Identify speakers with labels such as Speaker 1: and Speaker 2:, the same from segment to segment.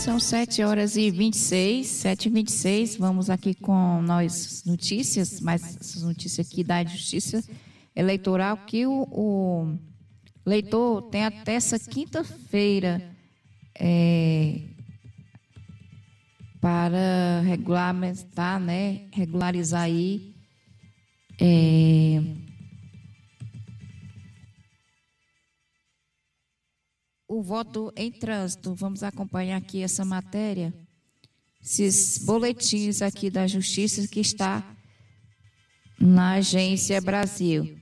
Speaker 1: São 7h26, 7h26, vamos aqui com nós notícias, mas essas notícias aqui da Justiça Eleitoral, que o eleitor tem até essa quinta-feira para regulamentar, né, regularizar aí o voto em trânsito. Vamos acompanhar aqui essa matéria, esses boletins aqui da Justiça que está na Agência Brasil.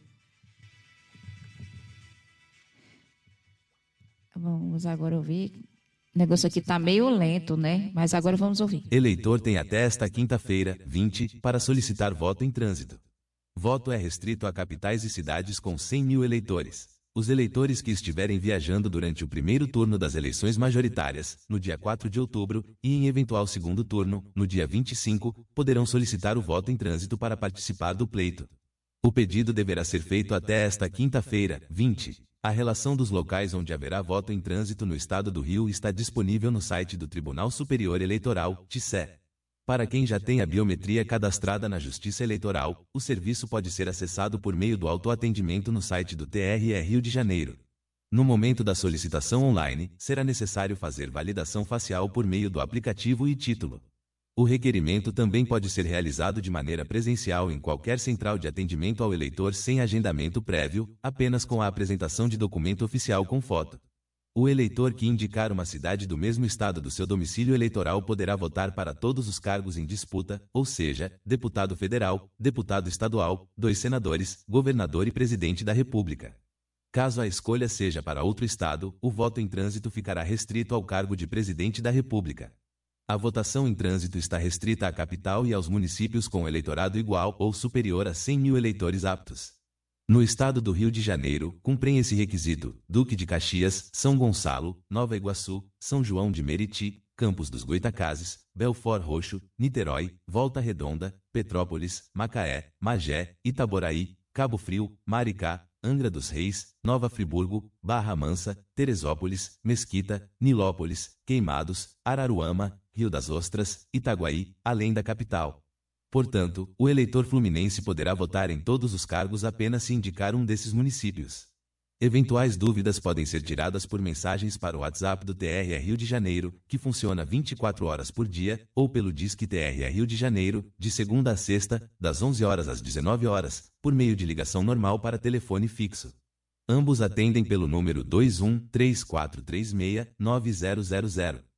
Speaker 1: Vamos agora ouvir. O negócio aqui está meio lento, né? Mas agora vamos ouvir.
Speaker 2: Eleitor tem até esta quinta-feira, 20, para solicitar voto em trânsito. Voto é restrito a capitais e cidades com 100 mil eleitores. Os eleitores que estiverem viajando durante o primeiro turno das eleições majoritárias, no dia 4 de outubro, e em eventual segundo turno, no dia 25, poderão solicitar o voto em trânsito para participar do pleito. O pedido deverá ser feito até esta quinta-feira, 20. A relação dos locais onde haverá voto em trânsito no estado do Rio está disponível no site do Tribunal Superior Eleitoral, TSE. Para quem já tem a biometria cadastrada na Justiça Eleitoral, o serviço pode ser acessado por meio do autoatendimento no site do TRE Rio de Janeiro. No momento da solicitação online, será necessário fazer validação facial por meio do aplicativo e título. O requerimento também pode ser realizado de maneira presencial em qualquer central de atendimento ao eleitor sem agendamento prévio, apenas com a apresentação de documento oficial com foto. O eleitor que indicar uma cidade do mesmo estado do seu domicílio eleitoral poderá votar para todos os cargos em disputa, ou seja, deputado federal, deputado estadual, 2 senadores, governador e presidente da República. Caso a escolha seja para outro estado, o voto em trânsito ficará restrito ao cargo de presidente da República. A votação em trânsito está restrita à capital e aos municípios com eleitorado igual ou superior a 100 mil eleitores aptos. No estado do Rio de Janeiro, cumprem esse requisito Duque de Caxias, São Gonçalo, Nova Iguaçu, São João de Meriti, Campos dos Goitacazes, Belford Roxo, Niterói, Volta Redonda, Petrópolis, Macaé, Magé, Itaboraí, Cabo Frio, Maricá, Angra dos Reis, Nova Friburgo, Barra Mansa, Teresópolis, Mesquita, Nilópolis, Queimados, Araruama, Rio das Ostras, Itaguaí, além da capital. Portanto, o eleitor fluminense poderá votar em todos os cargos apenas se indicar um desses municípios. Eventuais dúvidas podem ser tiradas por mensagens para o WhatsApp do TRE Rio de Janeiro, que funciona 24 horas por dia, ou pelo Disque TRE Rio de Janeiro, de segunda a sexta, das 11 horas às 19 horas, por meio de ligação normal para telefone fixo. Ambos atendem pelo número 21 3436 9000.